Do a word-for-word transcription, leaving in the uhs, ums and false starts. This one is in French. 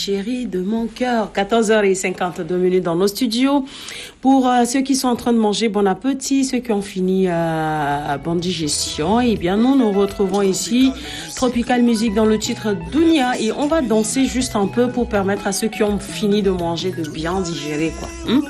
Chérie de mon cœur, quatorze heures cinquante-deux minutes dans nos studios. Pour euh, ceux qui sont en train de manger, bon appétit. Ceux qui ont fini euh, bonne digestion. Et bien, nous nous retrouvons ici, Tropical Music dans le titre Dunia. Et on va danser juste un peu pour permettre à ceux qui ont fini de manger de bien digérer, quoi. Hum?